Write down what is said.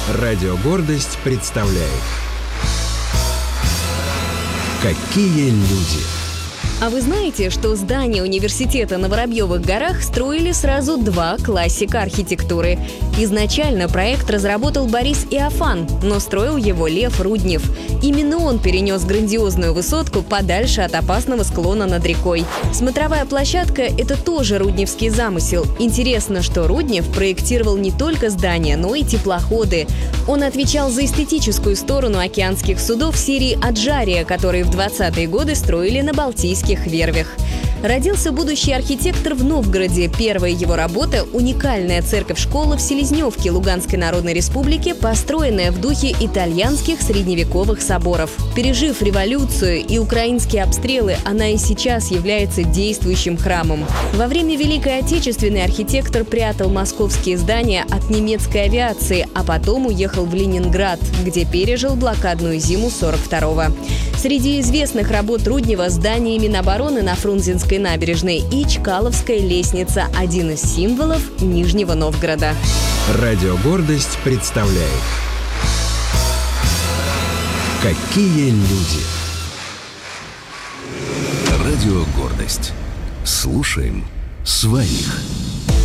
Радио «Гордость» представляет «Какие люди». А вы знаете, что здание университета на Воробьевых горах строили сразу два классика архитектуры? Изначально проект разработал Борис Иофан, но строил его Лев Руднев. Именно он перенес грандиозную высотку подальше от опасного склона над рекой. Смотровая площадка – это тоже рудневский замысел. Интересно, что Руднев проектировал не только здания, но и теплоходы. Он отвечал за эстетическую сторону океанских судов серии «Аджария», которые в 20-е годы строили на Балтийских верфях. Родился будущий архитектор в Новгороде. Первая его работа – уникальная церковь-школа в Селезневке Луганской Народной Республики, построенная в духе итальянских средневековых соборов. Пережив революцию и украинские обстрелы, она и сейчас является действующим храмом. Во время Великой Отечественной архитектор прятал московские здания от немецкой авиации, а потом уехал в Ленинград, где пережил блокадную зиму 42-го. Среди известных работ Руднева – здание Минобороны на Фрунзенской набережной и Чкаловская лестница – один из символов Нижнего Новгорода. Радио «Гордость» представляет «Какие люди». Радио «Гордость». Слушаем своих.